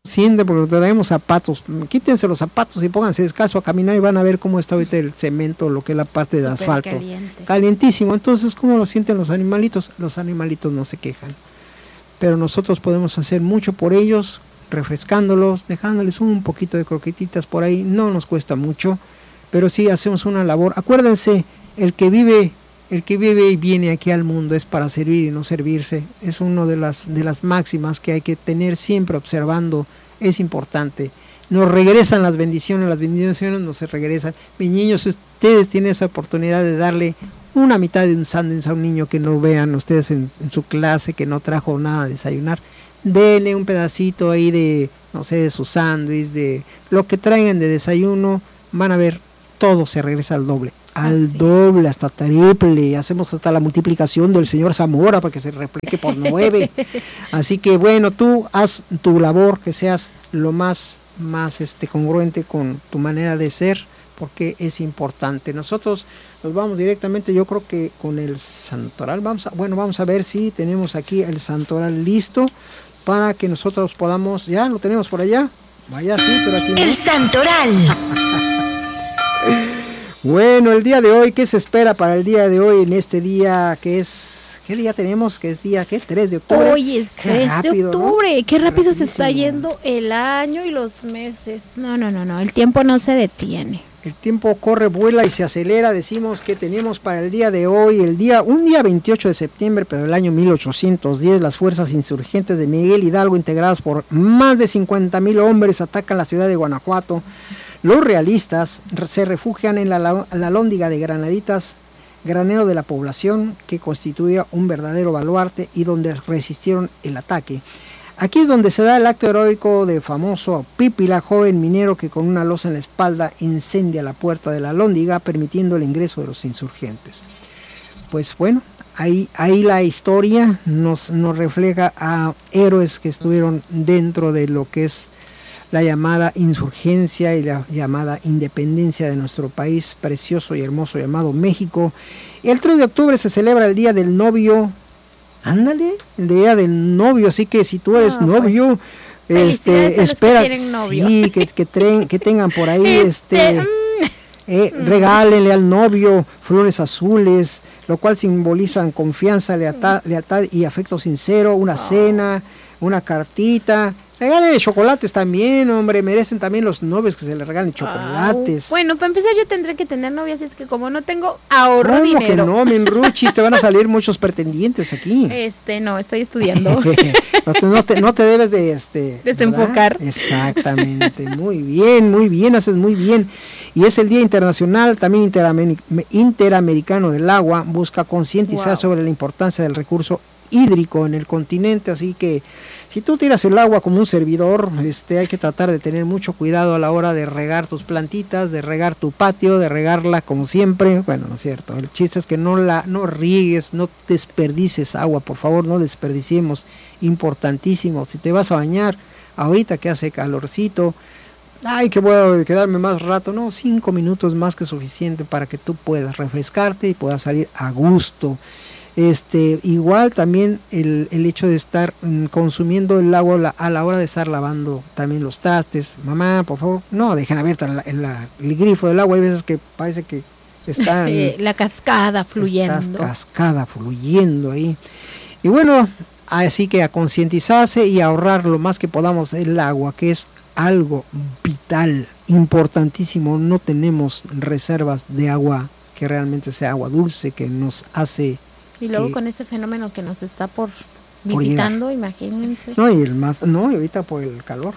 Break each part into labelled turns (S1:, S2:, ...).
S1: siente porque traemos zapatos, quítense los zapatos y pónganse descalzo a caminar y van a ver cómo está ahorita el cemento, lo que es la parte de asfalto, calientísimo. Entonces, ¿cómo lo sienten los animalitos? Los animalitos no se quejan, pero nosotros podemos hacer mucho por ellos, refrescándolos, dejándoles un poquito de croquetitas por ahí, no nos cuesta mucho, pero sí hacemos una labor. Acuérdense, el que vive y viene aquí al mundo es para servir y no servirse. Es una de las máximas que hay que tener siempre observando. Es importante. Nos regresan las bendiciones nos se regresan. Mis niños, ustedes tienen esa oportunidad de darle una mitad de un sándwich a un niño que no vean ustedes en su clase, que no trajo nada a desayunar. Denle un pedacito ahí de, no sé, de su sándwich, de lo que traigan de desayuno. Van a ver, todo se regresa al doble. Hasta triple, hacemos hasta la multiplicación del señor Zamora para que se replique por 9. Así que bueno, tú haz tu labor, que seas lo más congruente con tu manera de ser, porque es importante. Nosotros nos vamos directamente, yo creo que con el santoral, vamos a ver si tenemos aquí el santoral listo para que nosotros podamos, ya lo tenemos por allá, vaya sí, pero aquí no.
S2: El santoral.
S1: Bueno, el día de hoy, ¿qué se espera para el día de hoy en este día que es, qué día tenemos? ¿Qué es día, qué? 3 de octubre.
S3: Hoy es 3 de octubre, ¿no? Qué rápido se está yendo el año y los meses. No, el tiempo no se detiene.
S1: El tiempo corre, vuela y se acelera. Decimos que tenemos para el día de hoy, un día 28 de septiembre, pero del año 1810, las fuerzas insurgentes de Miguel Hidalgo, integradas por más de 50,000 hombres, atacan la ciudad de Guanajuato. Los realistas se refugian en la alhóndiga de Granaditas, granero de la población, que constituía un verdadero baluarte y donde resistieron el ataque. Aquí es donde se da el acto heroico de famoso Pípila, joven minero que con una losa en la espalda incendia la puerta de la alhóndiga, permitiendo el ingreso de los insurgentes. Pues bueno, ahí la historia nos refleja a héroes que estuvieron dentro de lo que es la llamada insurgencia y la llamada independencia de nuestro país precioso y hermoso llamado México. El 3 de octubre se celebra el Día del Novio. Ándale, el Día del Novio, así que si tú eres novio, espera, sí, que tengan por ahí regálenle al novio flores azules, lo cual simbolizan confianza, lealtad y afecto sincero, una cena, una cartita. Regálenle chocolates también, hombre, merecen también los novios que se les regalen chocolates.
S3: Bueno, para empezar yo tendré que tener novias, es que como no tengo, ahorro dinero.
S1: No, minruchis, te van a salir muchos pretendientes aquí.
S3: No, estoy estudiando.
S1: no te debes de
S3: desenfocar.
S1: ¿Verdad? Exactamente, muy bien, haces muy bien. Y es el Día Internacional, también Interamericano del Agua, busca concientizar sobre la importancia del recurso hídrico en el continente, así que si tú tiras el agua como un servidor, hay que tratar de tener mucho cuidado a la hora de regar tus plantitas, de regar tu patio, de regarla como siempre. Bueno, no es cierto, el chiste es que no riegues, no desperdicies agua, por favor, no desperdiciemos, importantísimo. Si te vas a bañar, ahorita que hace calorcito, que voy a quedarme más rato, no, 5 minutos más que suficiente para que tú puedas refrescarte y puedas salir a gusto. Igual también el hecho de estar consumiendo el agua a la hora de estar lavando también los trastes. Mamá, por favor, no dejen abierta el grifo del agua. Hay veces que parece que está
S3: la cascada fluyendo.
S1: Cascada fluyendo ahí. Y bueno, así que a concientizarse y a ahorrar lo más que podamos el agua, que es algo vital, importantísimo. No tenemos reservas de agua que realmente sea agua dulce, que nos hace...
S3: Y luego con este fenómeno que nos está visitando, imagínense.
S1: No, y ahorita por el calor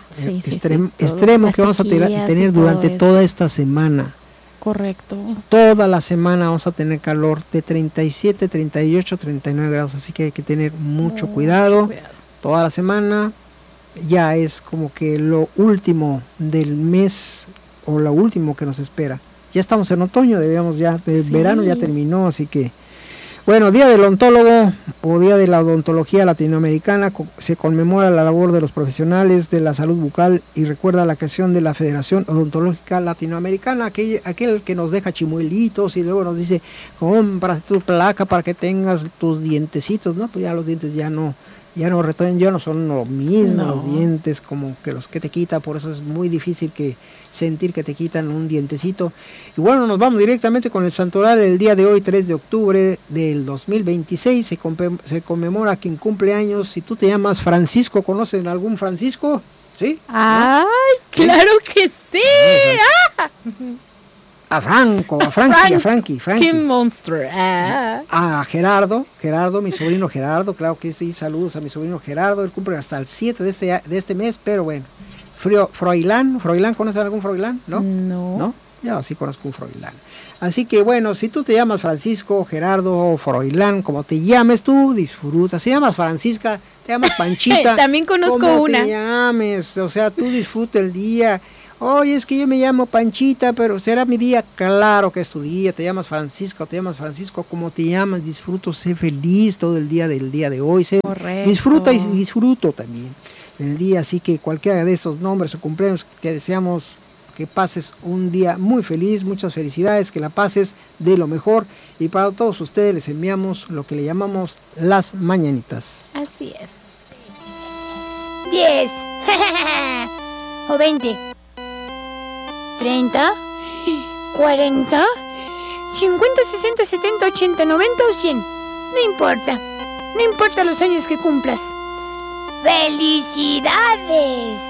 S1: extremo que vamos a tener durante toda esta semana.
S3: Correcto.
S1: Toda la semana vamos a tener calor de 37, 38, 39 grados, así que hay que tener mucho cuidado. Toda la semana ya es como que lo último del mes o lo último que nos espera. Ya estamos en otoño, verano ya terminó, así que bueno, Día del Odontólogo o Día de la Odontología Latinoamericana, se conmemora la labor de los profesionales de la salud bucal y recuerda la creación de la Federación Odontológica Latinoamericana, aquel que nos deja chimuelitos y luego nos dice, compra tu placa para que tengas tus dientecitos, ¿no? Pues ya los dientes ya no ya no son lo mismo los dientes como que los que te quita, por eso es muy difícil que sentir que te quitan un dientecito. Y bueno, nos vamos directamente con el santoral del día de hoy, 3 de octubre del 2026, se conmemora quien cumple años. Si tú te llamas Francisco, ¿conocen algún Francisco? ¿Sí?
S3: ¡Ay, ¿no? Claro que sí!
S1: A Frankie.
S3: ¡Qué monstruo!
S1: A Gerardo, mi sobrino Gerardo, claro que sí, saludos a mi sobrino Gerardo, él cumple hasta el 7 de este mes, pero bueno. Froilán, ¿conocen algún Froilán? ¿No? Yo sí conozco un Froilán. Así que bueno, si tú te llamas Francisco, Gerardo, Froilán, como te llames tú, disfruta. Si llamas Francisca, te llamas Panchita.
S3: También conozco
S1: como
S3: una.
S1: Te llames, o sea, tú disfruta el día. Oye, es que yo me llamo Panchita, pero será mi día. Claro que es tu día. Te llamas Francisco, como te llamas, disfruto, sé feliz todo el día del día de hoy. Disfruta y disfruto también el día. Así que cualquiera de estos nombres o cumpleaños que deseamos que pases un día muy feliz, muchas felicidades, que la pases de lo mejor. Y para todos ustedes les enviamos lo que le llamamos las mañanitas.
S3: Así es.
S2: 10 o 20 30 40 50, 60, 70, 80, 90 o 100. No importa los años que cumplas. ¡Felicidades!